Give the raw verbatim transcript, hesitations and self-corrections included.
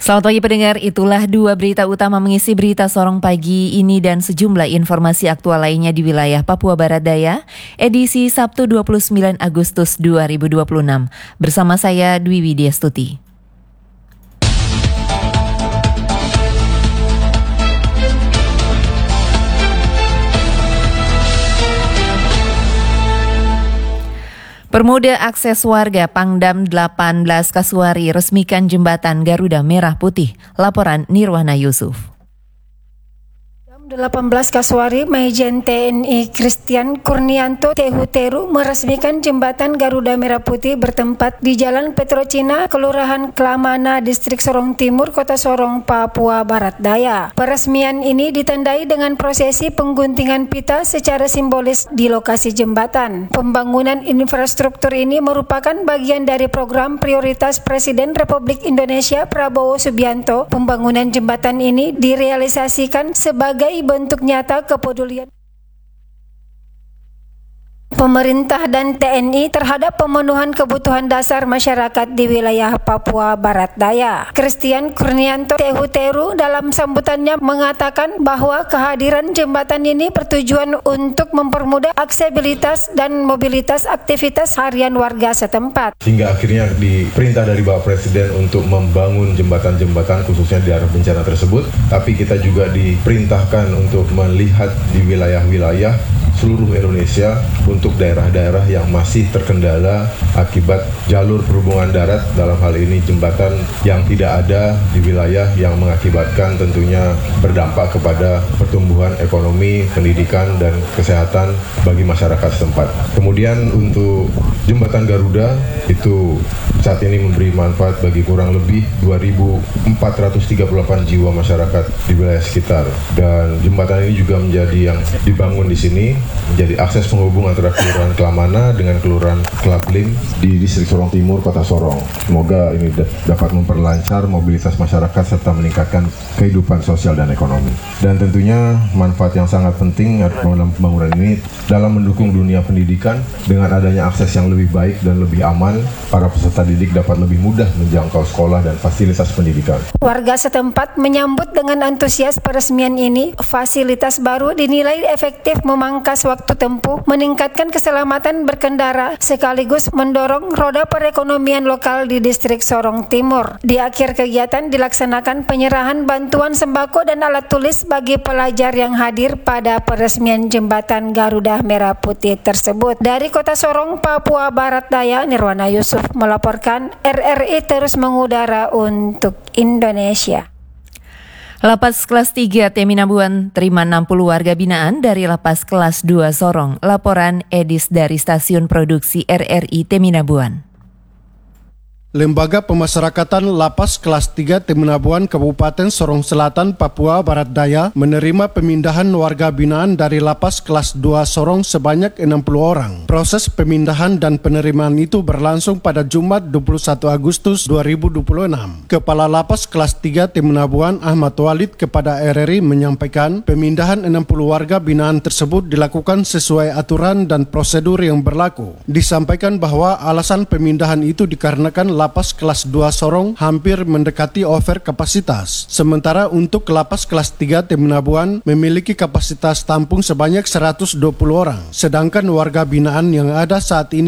Selamat pagi pendengar, itulah dua berita utama mengisi berita Sorong pagi ini dan sejumlah informasi aktual lainnya di wilayah Papua Barat Daya, edisi Sabtu dua puluh sembilan Agustus dua ribu dua puluh enam. Bersama saya Dwi Widyastuti. Permuda akses warga Pangdam delapan belas Kasuari resmikan jembatan Garuda Merah Putih. Laporan Nirwana Yusuf. delapan belas Kasuari, Majen T N I Christian Kurnianto Tehuteru meresmikan jembatan Garuda Merah Putih bertempat di Jalan Petrocina, Kelurahan Klamana, Distrik Sorong Timur, Kota Sorong, Papua Barat Daya. Peresmian ini ditandai dengan prosesi pengguntingan pita secara simbolis di lokasi jembatan. Pembangunan infrastruktur ini merupakan bagian dari program prioritas Presiden Republik Indonesia Prabowo Subianto. Pembangunan jembatan ini direalisasikan sebagai bentuk nyata kepedulian pemerintah dan T N I terhadap pemenuhan kebutuhan dasar masyarakat di wilayah Papua Barat Daya. Christian Kurnianto Tehuteru dalam sambutannya mengatakan bahwa kehadiran jembatan ini bertujuan untuk mempermudah aksesibilitas dan mobilitas aktivitas harian warga setempat. Hingga akhirnya diperintah dari Bapak Presiden untuk membangun jembatan-jembatan khususnya di arah bencana tersebut, tapi kita juga diperintahkan untuk melihat di wilayah-wilayah seluruh Indonesia untuk daerah-daerah yang masih terkendala akibat jalur perhubungan darat, dalam hal ini jembatan yang tidak ada di wilayah yang mengakibatkan tentunya berdampak kepada pertumbuhan ekonomi, pendidikan, dan kesehatan bagi masyarakat setempat. Kemudian untuk jembatan Garuda itu saat ini memberi manfaat bagi kurang lebih dua ribu empat ratus tiga puluh delapan jiwa masyarakat di wilayah sekitar, dan jembatan ini juga menjadi yang dibangun di sini menjadi akses penghubung antara Kelurahan Klamana dengan Kelurahan Klabling di Distrik Sorong Timur, Kota Sorong. Semoga ini dapat memperlancar mobilitas masyarakat serta meningkatkan kehidupan sosial dan ekonomi. Dan tentunya manfaat yang sangat penting dalam pembangunan ini dalam mendukung dunia pendidikan. Dengan adanya akses yang lebih baik dan lebih aman, para peserta didik dapat lebih mudah menjangkau sekolah dan fasilitas pendidikan. Warga setempat menyambut dengan antusias peresmian ini. Fasilitas baru dinilai efektif memangkas waktu tempuh, meningkatkan keselamatan berkendara, sekaligus mendorong roda perekonomian lokal di Distrik Sorong Timur. Di akhir kegiatan dilaksanakan penyerahan bantuan sembako dan alat tulis bagi pelajar yang hadir pada peresmian jembatan Garuda Merah Putih tersebut. Dari Kota Sorong, Papua Barat Daya, Nirwana Yusuf melaporkan. R R I terus mengudara untuk Indonesia. Lapas kelas tiga Teminabuan terima enam puluh warga binaan dari Lapas kelas dua Sorong. Laporan Edis dari Stasiun Produksi R R I Teminabuan. Lembaga Pemasyarakatan Lapas Kelas tiga Teminabuan Kabupaten Sorong Selatan, Papua Barat Daya menerima pemindahan warga binaan dari Lapas Kelas dua Sorong sebanyak enam puluh orang. Proses pemindahan dan penerimaan itu berlangsung pada Jumat dua puluh satu Agustus dua ribu dua puluh enam. Kepala Lapas Kelas tiga Teminabuan Ahmad Walid kepada R R I menyampaikan pemindahan enam puluh warga binaan tersebut dilakukan sesuai aturan dan prosedur yang berlaku. Disampaikan bahwa alasan pemindahan itu dikarenakan Lapas Kelas dua Sorong hampir mendekati over kapasitas. Sementara untuk Lapas Kelas tiga Teminabuan memiliki kapasitas tampung sebanyak seratus dua puluh orang. Sedangkan warga binaan yang ada saat ini